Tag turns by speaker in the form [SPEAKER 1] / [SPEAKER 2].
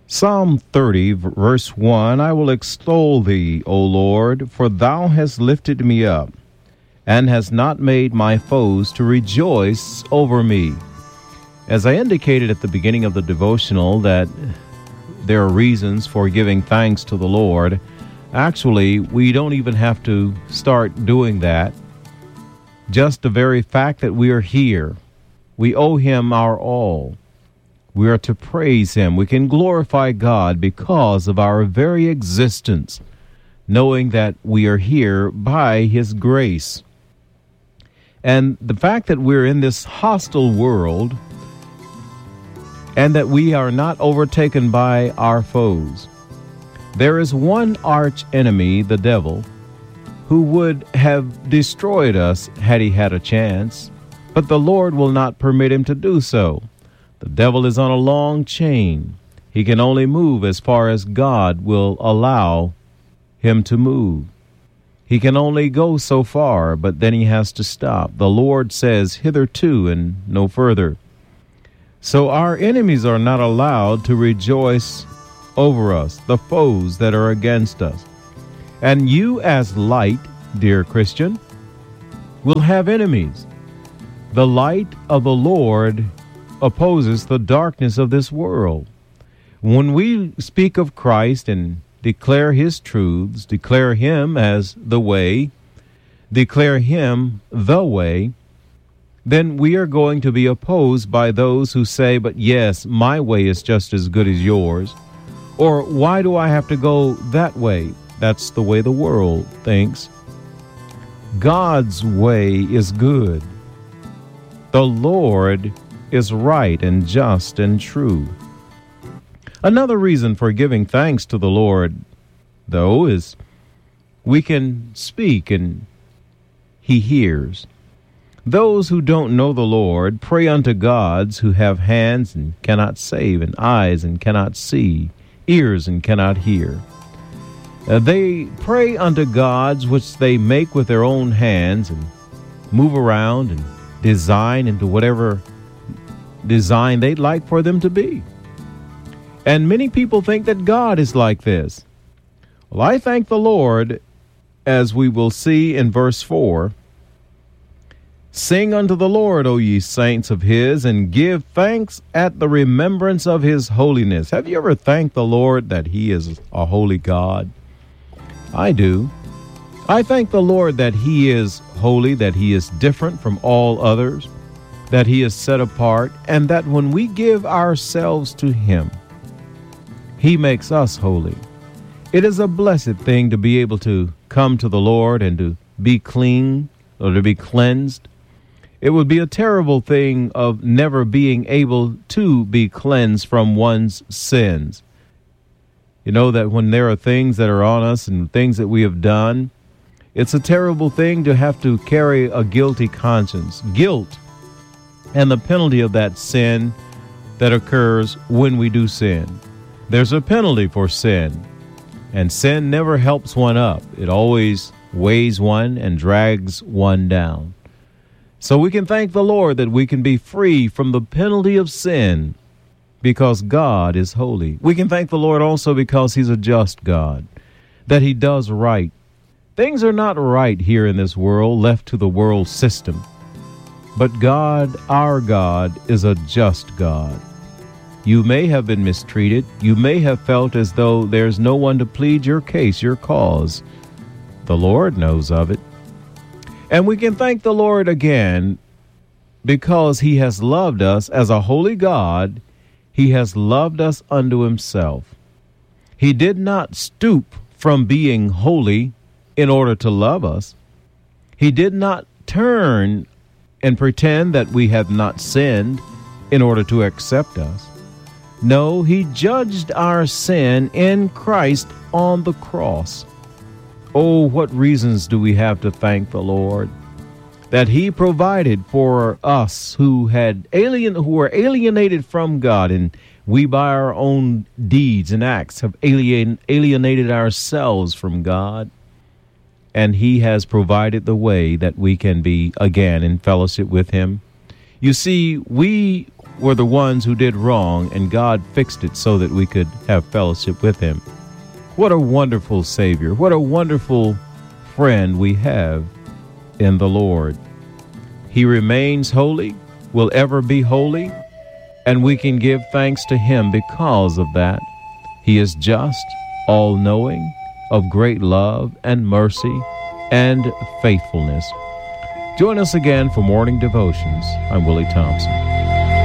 [SPEAKER 1] Psalm 30, verse 1, I will extol thee, O Lord, for thou hast lifted me up, and hast not made my foes to rejoice over me. As I indicated at the beginning of the devotional that there are reasons for giving thanks to the Lord, actually, we don't even have to start doing that. Just the very fact that we are here, we owe him our all. We are to praise him. We can glorify God because of our very existence, knowing that we are here by his grace. And the fact that we're in this hostile world and that we are not overtaken by our foes. There is one arch enemy, the devil, who would have destroyed us had he had a chance, but the Lord will not permit him to do so. The devil is on a long chain. He can only move as far as God will allow him to move. He can only go so far, but then he has to stop. The Lord says, hitherto and no further. So our enemies are not allowed to rejoice over us, the foes that are against us. And you as light, dear Christian, will have enemies. The light of the Lord opposes the darkness of this world. When we speak of Christ and declare his truths, declare him as the way, declare him the way, then we are going to be opposed by those who say, but yes, my way is just as good as yours. Or why do I have to go that way? That's the way the world thinks. God's way is good. The Lord is right and just and true. Another reason for giving thanks to the Lord, though, is we can speak and he hears. Those who don't know the Lord pray unto gods who have hands and cannot save, and eyes and cannot see, ears and cannot hear. They pray unto gods which they make with their own hands and move around and design into whatever design they'd like for them to be. And many people think that God is like this. Well, I thank the Lord, as we will see in verse 4, sing unto the Lord, O ye saints of his, and give thanks at the remembrance of his holiness. Have you ever thanked the Lord that he is a holy God? I do. I thank the Lord that he is holy, that he is different from all others, that he is set apart, and that when we give ourselves to him, he makes us holy. It is a blessed thing to be able to come to the Lord and to be clean or to be cleansed. It would be a terrible thing of never being able to be cleansed from one's sins. You know that when there are things that are on us and things that we have done, it's a terrible thing to have to carry a guilty conscience. Guilt and the penalty of that sin that occurs when we do sin. There's a penalty for sin, and sin never helps one up. It always weighs one and drags one down. So we can thank the Lord that we can be free from the penalty of sin because God is holy. We can thank the Lord also because he's a just God, that he does right. Things are not right here in this world, left to the world system. But God, our God, is a just God. You may have been mistreated. You may have felt as though there's no one to plead your case, your cause. The Lord knows of it. And we can thank the Lord again because he has loved us as a holy God. He has loved us unto himself. He did not stoop from being holy in order to love us. He did not turn and pretend that we have not sinned in order to accept us. No, he judged our sin in Christ on the cross. Oh, what reasons do we have to thank the Lord that he provided for us who were alienated from God, and we by our own deeds and acts have alienated ourselves from God. And he has provided the way that we can be again in fellowship with him. You see, we were the ones who did wrong, and God fixed it so that we could have fellowship with him. What a wonderful Savior. What a wonderful friend we have in the Lord. He remains holy, will ever be holy, and we can give thanks to him because of that. He is just, all-knowing, of great love and mercy and faithfulness. Join us again for Morning Devotions. I'm Willie Thompson.